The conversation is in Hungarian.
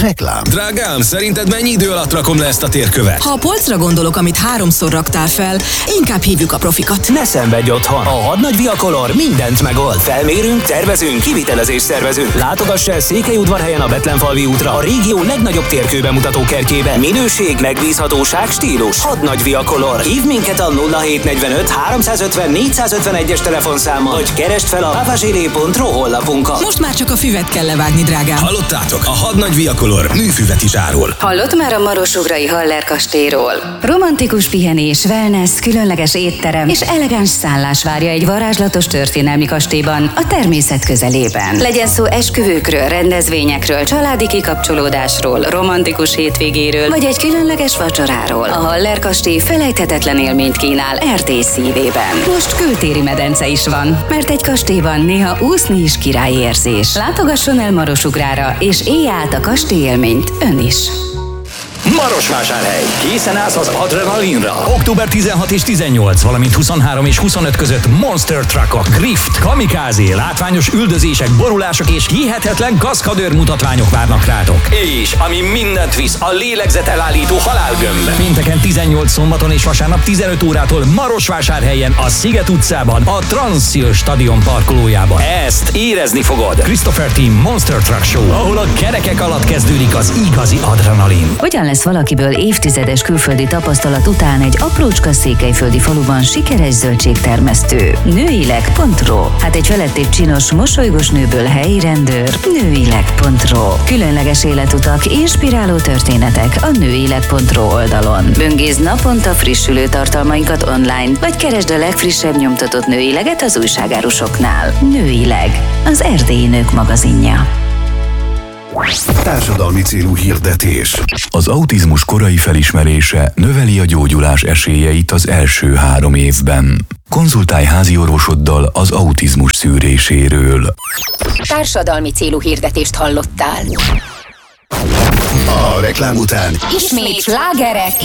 Reklám. Drágám, szerinted mennyi idő alatt rakom le ezt a térkövet? Ha a polcra gondolok, amit 3-szor raktál fel, inkább hívjuk a profikat. Ne szenvedj otthon! A Hadnagy Viacolor mindent megold. Felmérünk, tervezünk, kivitelezést szervezünk. Látogass el Székelyudvarhelyen a Betlenfalvi útra, a régió legnagyobb térkőbemutató kertjébe. Minőség, megbízhatóság, stílus. Hadnagy Viacolor. Hív minket a 0745 350 451-es telefonszámmal, vagy keresd fel a pavagiré.ro honlapunkat. Most már csak a füvet kell levágni, drágám. Hallottátok? A Hadnagy Viacolor műfüvet is árul. Hallott már a Marosugrai Haller kastélyról? Romantikus pihenés, wellness, különleges étterem és elegáns szállás várja egy varázslatos történelmi kastélyban, a természet közelében. Legyen szó esküvőkről, rendezvényekről, családi kikapcsolódásról, romantikus hétvégéről, vagy egy különleges vacsoráról. A Haller kastély felejthetetlen élményt kínál Erdély szívében. Most kültéri medence is van, mert egy kastélyban néha úszni is királyérzés. Látogasson el Marosugrára, és élj át a kastélyélményt ön is. Marosvásárhely. Készen állsz az adrenalinra? Október 16 és 18, valamint 23 és 25 között Monster Truckok, Drift, Kamikázé, látványos üldözések, borulások és hihetetlen kaszkadőr mutatványok várnak rátok. És ami mindent visz, a lélegzetelállító halálgömb. Pénteken 18, szombaton és vasárnap 15 órától Marosvásárhelyen, a Sziget utcában, a Transzil stadion parkolójában. Ezt érezni fogod. Christopher Team Monster Truck Show, ahol a kerekek alatt kezdődik az igazi adrenalin. Hogyan lesz valakiből évtizedes külföldi tapasztalat után egy aprócska székelyföldi faluban sikeres zöldségtermesztő? Nőileg.ro. Hát egy felettébb csinos, mosolygós nőből helyi rendőr. Nőileg.ro. Különleges életutak, inspiráló történetek a nőileg.ro oldalon. Böngészd naponta frissülő tartalmainkat online, vagy keresd a legfrissebb nyomtatott nőileget az újságárusoknál. Nőileg. Az erdélyi nők magazinja. Társadalmi célú hirdetés. Az autizmus korai felismerése növeli a gyógyulás esélyeit az első 3 évben. Konzultálj háziorvosoddal az autizmus szűréséről. Társadalmi célú hirdetést hallottál. A reklám után ismét slágerek